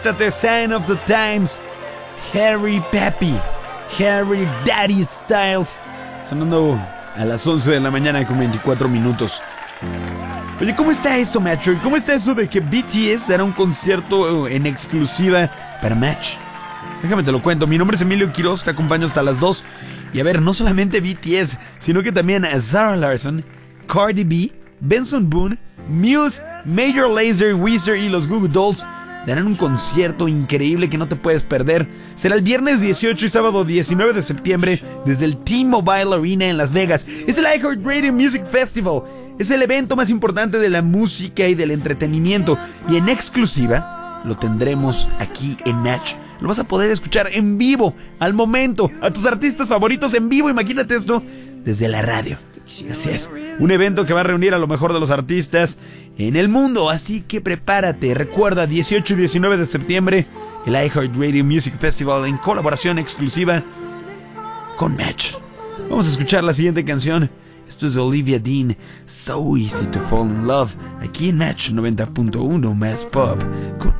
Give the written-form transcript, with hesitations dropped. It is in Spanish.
Sign of the Times, Harry Papi, Harry Daddy Styles, sonando a las 11 de la mañana con 24 minutos. Oye, ¿cómo está eso, Macho? ¿Cómo está eso de que BTS dará un concierto en exclusiva para Match? Déjame te lo cuento. Mi nombre es Emilio Quiroz, te acompaño hasta las 2. Y a ver, no solamente BTS, sino que también Zara Larsson, Cardi B, Benson Boone, Muse, Major Lazer, Weezer y los Goo Goo Dolls darán un concierto increíble que no te puedes perder. Será el viernes 18 y sábado 19 de septiembre desde el T-Mobile Arena en Las Vegas. Es el iHeartRadio Music Festival. Es el evento más importante de la música y del entretenimiento. Y en exclusiva lo tendremos aquí en Match. Lo vas a poder escuchar en vivo, al momento, a tus artistas favoritos en vivo. Imagínate esto desde la radio. Así es, un evento que va a reunir a lo mejor de los artistas en el mundo. Así que prepárate. Recuerda, 18 y 19 de septiembre, el iHeartRadio Music Festival en colaboración exclusiva con Match. Vamos a escuchar la siguiente canción. Esto es Olivia Dean, So Easy to Fall in Love, aquí en Match 90.1 Más Pop con